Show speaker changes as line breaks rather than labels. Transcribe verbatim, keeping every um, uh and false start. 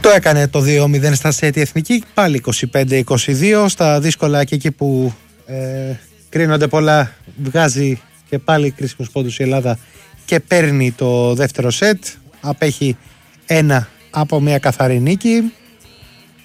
Το έκανε το δύο μηδέν στα σετ η Εθνική, πάλι είκοσι πέντε είκοσι δύο. Στα δύσκολα και εκεί που ε, κρίνονται πολλά, βγάζει και πάλι κρίσιμους πόντους η Ελλάδα και παίρνει το δεύτερο σετ. Απέχει ένα από μια καθαρή νίκη.